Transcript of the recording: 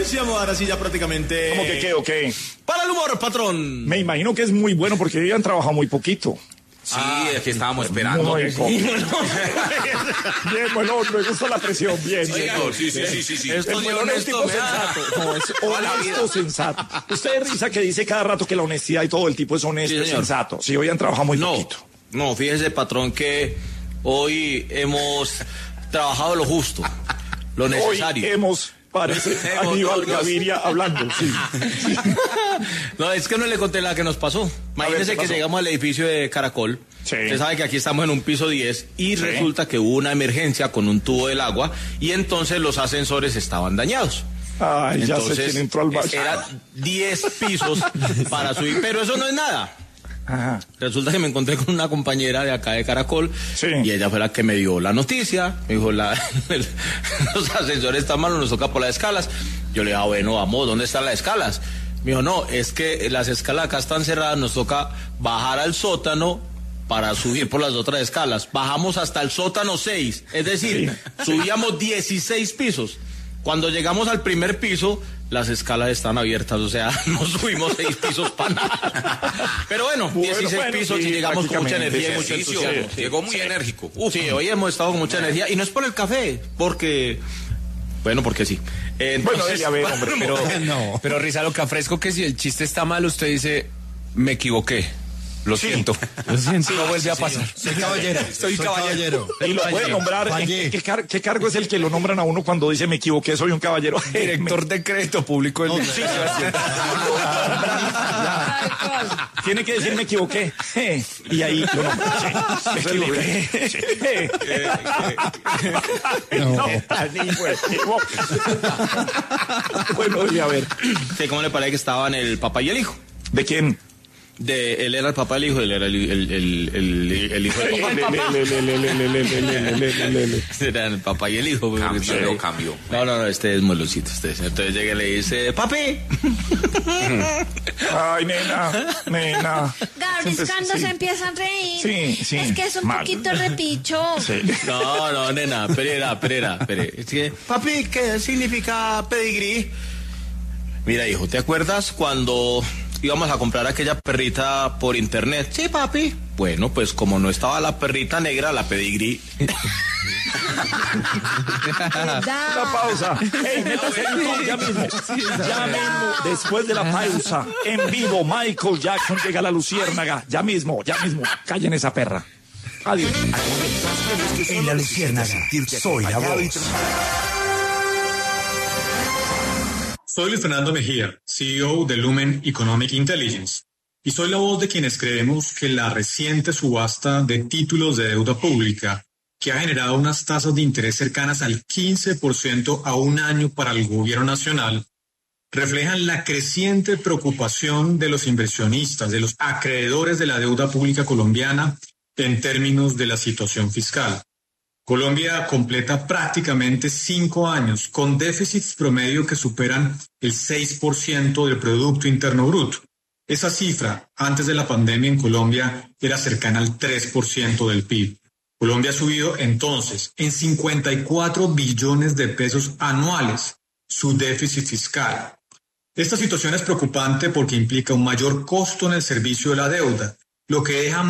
Sí, vamos ahora sí ya prácticamente. ¿Cómo que qué o qué? Para el humor, patrón. Me imagino que es muy bueno porque hoy han trabajado muy poquito. Sí, aquí estábamos esperando. Muy bien, bueno, me gusta la presión, bien. Sí, sí. Es bueno, es tipo sensato. No, es honesto, sensato. Usted risa que dice cada rato que la honestidad y todo el tipo es honesto y sensato. Sí, hoy han trabajado muy poquito. No, fíjese, patrón, que hoy hemos trabajado lo justo, lo necesario. Parece Aníbal Gaviria hablando, sí. No, es que no le conté la que nos pasó. Imagínese que llegamos al edificio de Caracol. Sí. Usted sabe que aquí estamos en un piso 10 y resulta que hubo una emergencia con un tubo del agua y entonces los ascensores estaban dañados. Ay, entonces, ya sé quién entró al baño. Era 10 pisos para subir, pero eso no es nada. Ajá. Resulta que me encontré con una compañera de acá de Caracol y ella fue la que me dio la noticia. Me dijo, los ascensores están malos, nos toca por las escalas. Yo le dije, bueno, vamos, ¿dónde están las escalas? Me dijo, no, es que las escalas acá están cerradas, nos toca bajar al sótano para subir por las otras escalas. Bajamos hasta el sótano 6, es decir, subíamos 16 pisos. Cuando llegamos al primer piso, las escalas están abiertas, o sea, no subimos 6 pisos para nada. Pero bueno, 16 pisos y llegamos con mucha energía y mucho entusiasmo. Llegó muy enérgico. Sí, hoy hemos estado con mucha energía y no es por el café, porque sí. Entonces, a ver, hombre, pero Risa, lo que afresco que si el chiste está mal, usted dice, me equivoqué. Lo siento. No vuelve a pasar. Soy caballero. Soy caballero. Y lo puede nombrar. ¿Qué cargo es el que lo nombran a uno cuando dice me equivoqué, soy un caballero? Director de crédito público del Ministerio de Hacienda. Tiene que decir me equivoqué. Y ahí lo nombra. Me equivoqué. Bueno, y a ver. ¿Cómo le parece que estaban el papá y el hijo? ¿De quién? Él era el papá del hijo, él era el hijo del papá. Era el papá y el hijo. Cambio. No, este es molosito. Entonces llega y le dice, papi. Ay, nena. Gabriel, cuando se empiezan a reír. Sí. Es que es un poquito repicho. Sí. No, nena, espera. Es que, papi, ¿qué significa pedigrí? Mira, hijo, ¿te acuerdas cuando íbamos a comprar aquella perrita por internet? Sí, papi. Bueno, pues como no estaba la perrita negra, la pedigrí. Una pausa. Métase en YouTube ya mismo. Ya mismo, después de la pausa, en vivo, Michael Jackson llega a la Luciérnaga. Ya mismo. Callen esa perra. Adiós. En la Luciérnaga, soy la voz. Soy Luis Fernando Mejía, CEO de Lumen Economic Intelligence, y soy la voz de quienes creemos que la reciente subasta de títulos de deuda pública, que ha generado unas tasas de interés cercanas al 15% a un año para el gobierno nacional, reflejan la creciente preocupación de los inversionistas, de los acreedores de la deuda pública colombiana en términos de la situación fiscal. Colombia completa prácticamente 5 años con déficits promedio que superan el 6% del Producto Interno Bruto. Esa cifra, antes de la pandemia en Colombia, era cercana al 3% del PIB. Colombia ha subido entonces en 54 billones de pesos anuales su déficit fiscal. Esta situación es preocupante porque implica un mayor costo en el servicio de la deuda, lo que deja